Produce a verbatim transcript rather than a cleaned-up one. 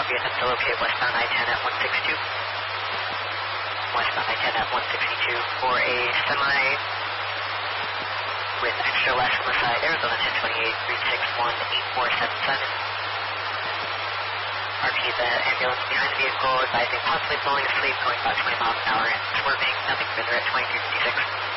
copy, attempt to locate westbound I ten at one sixty-two. Westbound I ten at one sixty-two for a semi with extra left on the side, Arizona ten twenty-eight, three six one, eight four seven seven. R P the ambulance behind the vehicle, advising possibly falling asleep, going about twenty miles an hour and swerving, nothing further at twenty-three fifty-six.